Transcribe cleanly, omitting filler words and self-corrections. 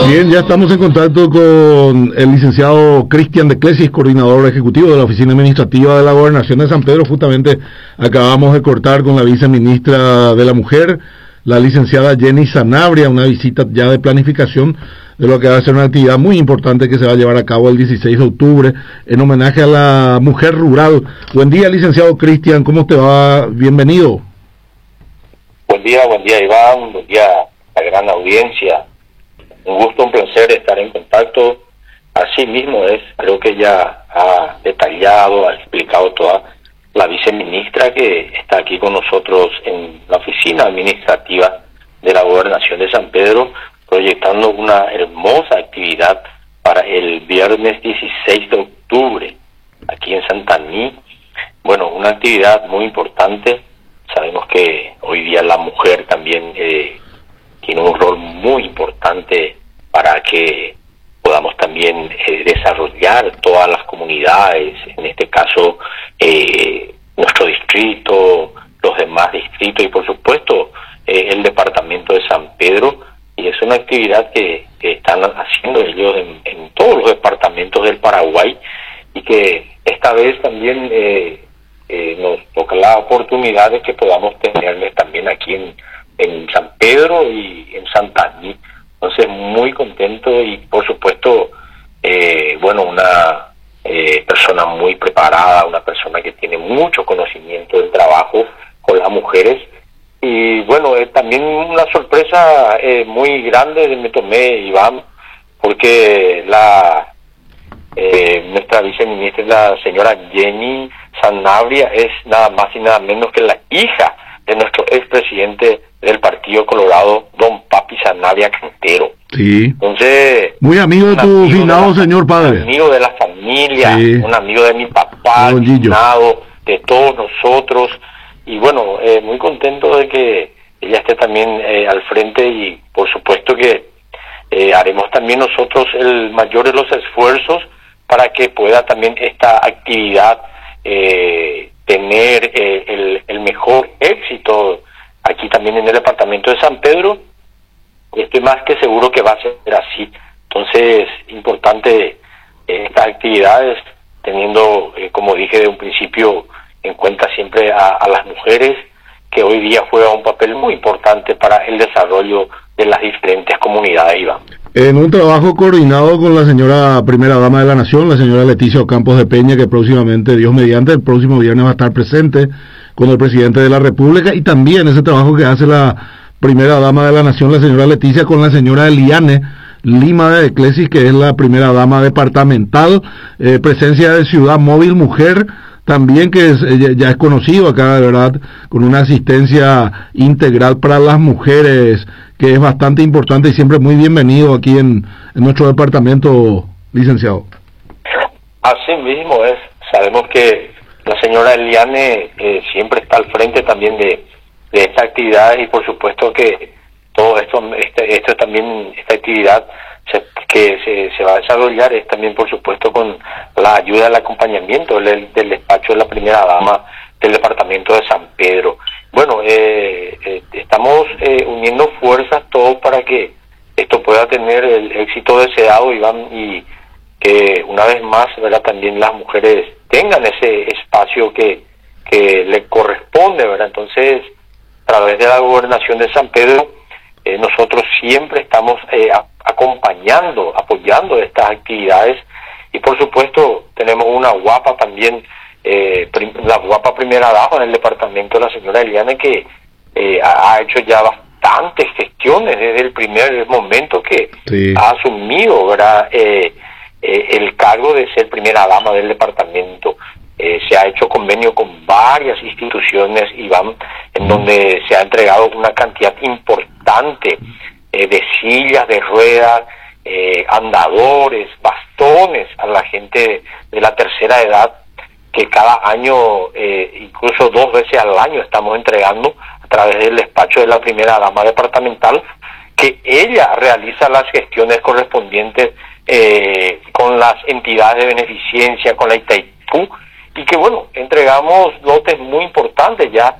Bien, ya estamos en contacto con el licenciado Cristian de Clesis, coordinador ejecutivo de la Oficina Administrativa de la Gobernación de San Pedro. Justamente acabamos de cortar con la viceministra de la Mujer, la licenciada Jenny Sanabria, una visita ya de planificación de lo que va a ser una actividad muy importante que se va a llevar a cabo el 16 de octubre en homenaje a la mujer rural. Buen día, licenciado Cristian, ¿cómo te va? Bienvenido. Buen día Iván, buen día a la gran audiencia. Un gusto, un placer estar en contacto. Así mismo es, creo que ya ha detallado, ha explicado toda la viceministra que está aquí con nosotros en la oficina administrativa de la Gobernación de San Pedro, proyectando una hermosa actividad para el viernes 16 de octubre, aquí en Santaní. Bueno, una actividad muy importante. Sabemos que hoy día la mujer también tiene un rol muy importante para que podamos también desarrollar todas las comunidades, en este caso nuestro distrito, los demás distritos y por supuesto el departamento de San Pedro, y es una actividad que están haciendo ellos en todos los departamentos del Paraguay, y que esta vez también nos toca la oportunidad de que podamos tenerles también aquí en San Pedro y en Santaní. Entonces, muy contento y, por supuesto, una persona muy preparada, una persona que tiene mucho conocimiento del trabajo con las mujeres. Y, también una sorpresa muy grande me tomé, Iván, porque nuestra viceministra, la señora Jenny Sanabria, es nada más y nada menos que la hija de nuestro expresidente del Partido Colorado, don Papi Sanabria Cantero. Sí. Entonces, muy amigo de tu finado señor padre. Un amigo de la familia, sí. Un amigo de mi papá, finado, de todos nosotros. Y muy contento de que ella esté también al frente, y por supuesto que haremos también nosotros el mayor de los esfuerzos para que pueda también esta actividad tener el mejor éxito aquí también en el departamento de San Pedro. Estoy más que seguro que va a ser así. Entonces, importante estas actividades, teniendo, como dije de un principio, en cuenta siempre a las mujeres, que hoy día juegan un papel muy importante para el desarrollo de las diferentes comunidades, Iván. En un trabajo coordinado con la señora primera dama de la Nación, la señora Leticia Ocampos de Peña, que próximamente, Dios mediante, el próximo viernes va a estar presente con el presidente de la República, y también ese trabajo que hace la primera dama de la Nación, la señora Leticia, con la señora Eliane Lima de Clesis, que es la primera dama departamental, presencia de Ciudad Móvil Mujer, también que ya es conocido acá, de verdad, con una asistencia integral para las mujeres, que es bastante importante y siempre muy bienvenido aquí en nuestro departamento, licenciado. Así mismo es. Sabemos que la señora Eliane siempre está al frente también de esta actividad, y por supuesto que todo esto también, esta actividad que se va a desarrollar es también por supuesto con la ayuda del acompañamiento del despacho de la primera dama del departamento de San Pedro. Estamos uniendo fuerzas todos para que esto pueda tener el éxito deseado, Iván, y que una vez más, ¿verdad?, también las mujeres tengan ese espacio que le corresponde, ¿verdad? Entonces, a través de la Gobernación de San Pedro, nosotros siempre estamos apoyando estas actividades, y por supuesto tenemos una guapa también, la guapa primera dama en el departamento, la señora Eliane, que ha hecho ya bastantes gestiones desde el primer momento que sí ha asumido, ¿verdad?, el cargo de ser primera dama del departamento. Se ha hecho convenio con varias instituciones, Iván, en donde se ha entregado una cantidad importante de sillas de ruedas, andadores, bastones a la gente de la tercera edad, que cada año, incluso 2 veces al año, estamos entregando a través del despacho de la primera dama departamental, que ella realiza las gestiones correspondientes con las entidades de beneficencia, con la Itaipú, y que entregamos lotes muy importantes ya